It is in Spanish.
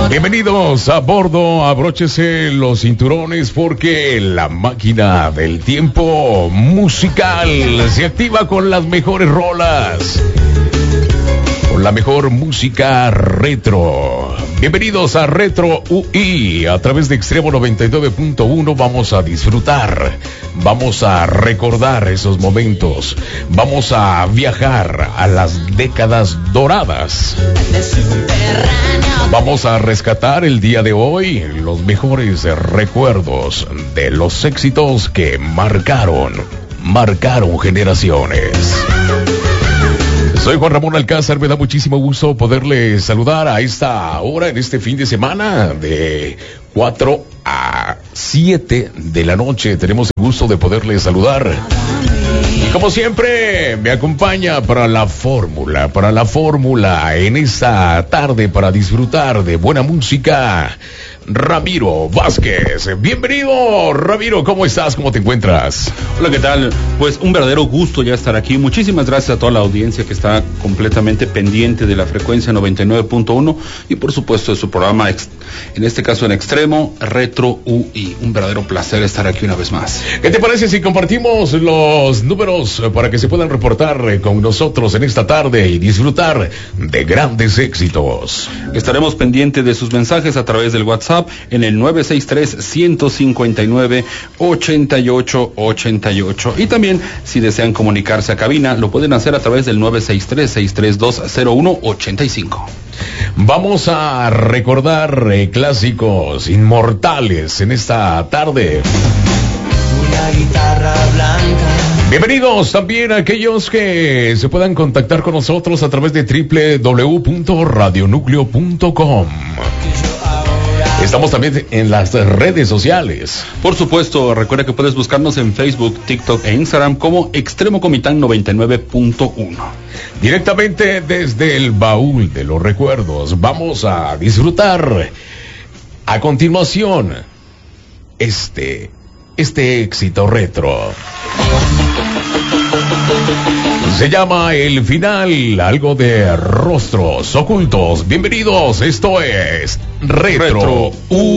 Bienvenidos a bordo, abróchese los cinturones porque la máquina del tiempo musical se activa con las mejores rolas, con la mejor música retro. Bienvenidos a Retro UI a través de Extremo 99.1. Vamos a disfrutar, vamos a recordar esos momentos, vamos a viajar a las décadas doradas. Vamos a rescatar el día de hoy los mejores recuerdos de los éxitos que marcaron generaciones. Soy Juan Ramón Alcázar, me da muchísimo gusto poderle saludar a esta hora, en este fin de semana, de 4 a 7 de la noche. Tenemos el gusto de poderle saludar. Y como siempre, me acompaña para la fórmula en esta tarde para disfrutar de buena música, Ramiro Vázquez. Bienvenido, Ramiro, ¿cómo estás? ¿Cómo te encuentras? Hola, ¿qué tal? Pues un verdadero gusto ya estar aquí. Muchísimas gracias a toda la audiencia que está completamente pendiente de la frecuencia 99.1 y por supuesto de su programa, en este caso en Extremo, Retro UI. Un verdadero placer estar aquí una vez más. ¿Qué te parece si compartimos los números para que se puedan reportar con nosotros en esta tarde y disfrutar de grandes éxitos? Estaremos pendientes de sus mensajes a través del WhatsApp en el 963-159-8888. Y también, si desean comunicarse a cabina, lo pueden hacer a través del 963-632-0185. Vamos a recordar clásicos inmortales en esta tarde. Una guitarra blanca. Bienvenidos también a aquellos que se puedan contactar con nosotros a través de www.radionucleo.com. Estamos también en las redes sociales. Por supuesto, recuerda que puedes buscarnos en Facebook, TikTok e Instagram como Extremo Comitán 99.1. Directamente desde el baúl de los recuerdos, vamos a disfrutar a continuación este éxito retro. Se llama El Final, algo de Rostros Ocultos. Bienvenidos, esto es Retro U.